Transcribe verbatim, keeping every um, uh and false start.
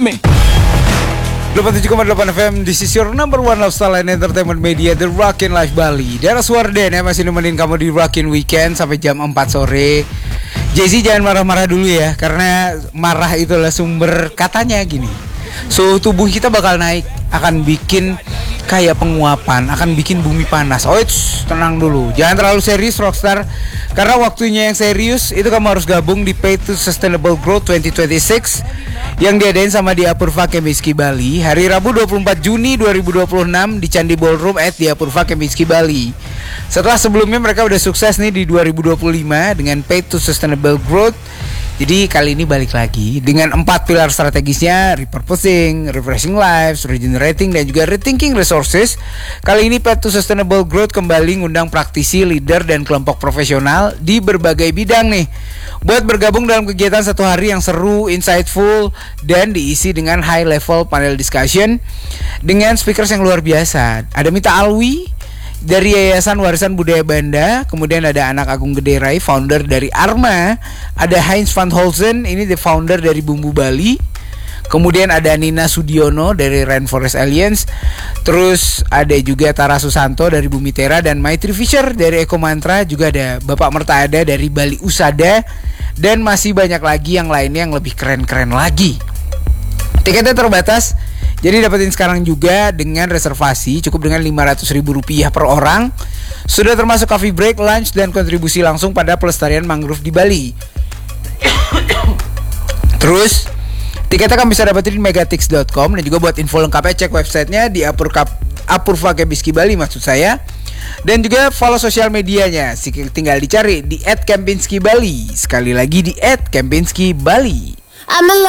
delapan puluh tujuh koma delapan F M, this is your number one lifestyle and entertainment media, The Rockin' Life Bali. Dara Suarden ya, masih nemenin kamu di Rockin' Weekend sampai jam empat sore. Jesse jangan marah-marah dulu ya, karena marah itulah sumber katanya gini. Suhu tubuh kita bakal naik, akan bikin kayak penguapan, akan bikin bumi panas. Oh, it's, tenang dulu, jangan terlalu serius Rockstar. Karena waktunya yang serius itu kamu harus gabung di Pay to Sustainable Growth dua ribu dua puluh enam yang diadain sama Diapurva Kempinski Bali hari Rabu dua puluh empat Juni dua ribu dua puluh enam di Candi Ballroom at Diapurva Kempinski Bali. Setelah sebelumnya mereka udah sukses nih di dua ribu dua puluh lima dengan Pay to Sustainable Growth. Jadi kali ini balik lagi dengan empat pilar strategisnya: repurposing, refreshing lives, regenerating, dan juga rethinking resources. Kali ini Pay to Sustainable Growth kembali ngundang praktisi, leader, dan kelompok profesional di berbagai bidang nih buat bergabung dalam kegiatan satu hari yang seru, insightful, dan diisi dengan high level panel discussion dengan speakers yang luar biasa. Ada Mita Alwi dari Yayasan Warisan Budaya Banda, kemudian ada Anak Agung Gederai, founder dari Arma, ada Heinz van Holzen, ini the founder dari Bumbu Bali, kemudian ada Nina Sudiono dari Rainforest Alliance, terus ada juga Tara Susanto dari Bumi Tera, dan Maitri Fisher dari Eko Mantra, juga ada Bapak Mertada dari Bali Usada, dan masih banyak lagi yang lainnya yang lebih keren-keren lagi. Tiketnya terbatas, jadi dapetin sekarang juga dengan reservasi cukup dengan lima ratus ribu rupiah per orang. Sudah termasuk coffee break, lunch, dan kontribusi langsung pada pelestarian mangrove di Bali. Terus tiketnya kamu bisa dapetin di megatix dot com, dan juga buat info lengkapnya cek websitenya di Apurva Kempinski Bali maksud saya. Dan juga follow sosial medianya, tinggal dicari di et kempinski bali. Sekali lagi di et kempinski bali.